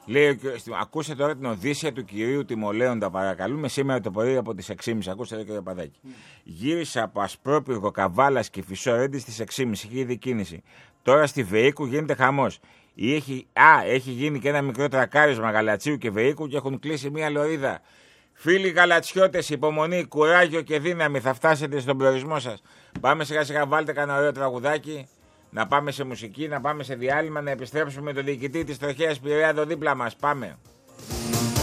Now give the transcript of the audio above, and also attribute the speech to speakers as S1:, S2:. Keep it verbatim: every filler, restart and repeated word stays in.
S1: Λέει, ακούσε τώρα την Οδύσσεια του κυρίου Τιμολέοντα, παρακαλούμε, σήμερα το πρωί από τις έξι και μισή. Ακούστε, κύριε Παδάκη. Mm. Γύρισα από Ασπρόπυργο, Καβάλας και Φυσόρεντη στις έξι και μισή. Είχε ήδη κίνηση. Τώρα στη Βεϊκού γίνεται χαμός. Έχει, α, έχει γίνει και ένα μικρό τρακάρισμα Γαλατσίου και Βεϊκού και έχουν κλείσει μία λωρίδα. Φίλοι γαλατσιώτες, υπομονή, κουράγιο και δύναμη. Θα φτάσετε στον προορισμό σας. Πάμε σιγά σιγά, βάλτε κανένα ωραίο τραγουδάκι. Να πάμε σε μουσική, να πάμε σε διάλειμμα, να επιστρέψουμε με τον διοικητή της τροχέας Πειραιά εδώ δίπλα μας. Πάμε.